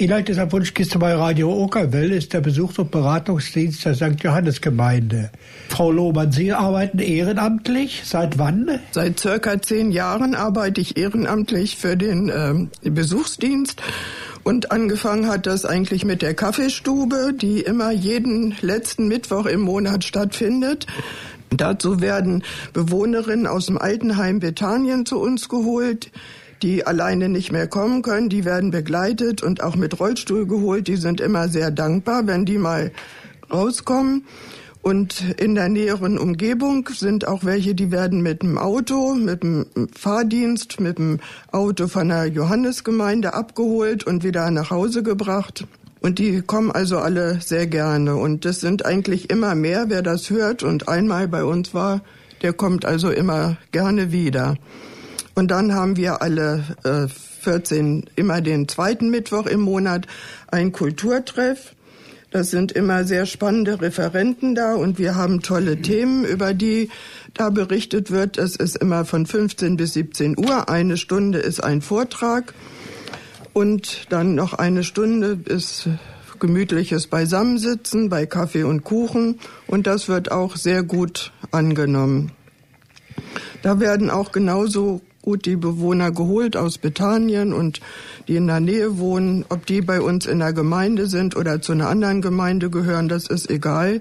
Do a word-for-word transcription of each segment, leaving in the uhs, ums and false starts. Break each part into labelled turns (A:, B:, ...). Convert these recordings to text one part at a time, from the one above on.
A: Inhalt dieser Wunschkiste bei Radio Okerwelle ist der Besuchs- und Beratungsdienst der Sankt Johannes-Gemeinde. Frau Lohmann, Sie arbeiten ehrenamtlich. Seit wann?
B: Seit circa zehn Jahren arbeite ich ehrenamtlich für den äh, Besuchsdienst. Und angefangen hat das eigentlich mit der Kaffeestube, die immer jeden letzten Mittwoch im Monat stattfindet. Dazu werden Bewohnerinnen aus dem Altenheim Bethanien zu uns geholt, die alleine nicht mehr kommen können. Die werden begleitet und auch mit Rollstuhl geholt. Die sind immer sehr dankbar, wenn die mal rauskommen. Und in der näheren Umgebung sind auch welche, die werden mit dem Auto, mit dem Fahrdienst, mit dem Auto von der Johannesgemeinde abgeholt und wieder nach Hause gebracht. Und die kommen also alle sehr gerne. Und das sind eigentlich immer mehr, wer das hört und einmal bei uns war, der kommt also immer gerne wieder. Und dann haben wir alle äh, vierzehn, immer den zweiten Mittwoch im Monat, ein Kulturtreff. Das sind immer sehr spannende Referenten da und wir haben tolle Themen, über die da berichtet wird. Es ist immer von fünfzehn bis siebzehn Uhr. Eine Stunde ist ein Vortrag und dann noch eine Stunde ist gemütliches Beisammensitzen bei Kaffee und Kuchen. Und das wird auch sehr gut angenommen. Da werden auch genauso gut die Bewohner geholt aus Bethanien und die in der Nähe wohnen. Ob die bei uns in der Gemeinde sind oder zu einer anderen Gemeinde gehören, das ist egal.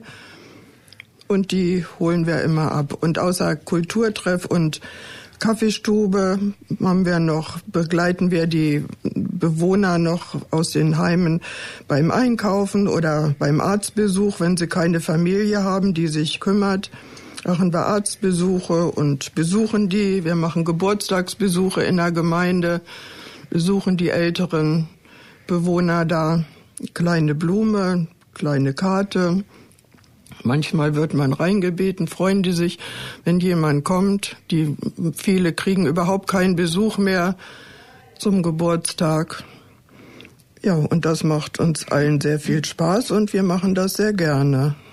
B: Und die holen wir immer ab. Und außer Kulturtreff und Kaffeestube haben wir noch, begleiten wir die Bewohner noch aus den Heimen beim Einkaufen oder beim Arztbesuch, wenn sie keine Familie haben, die sich kümmert. Machen wir Arztbesuche und besuchen die. Wir machen Geburtstagsbesuche in der Gemeinde, besuchen die älteren Bewohner da. Kleine Blume, kleine Karte. Manchmal wird man reingebeten, freuen die sich, wenn jemand kommt. Die, viele kriegen überhaupt keinen Besuch mehr zum Geburtstag. Ja, und das macht uns allen sehr viel Spaß und wir machen das sehr gerne.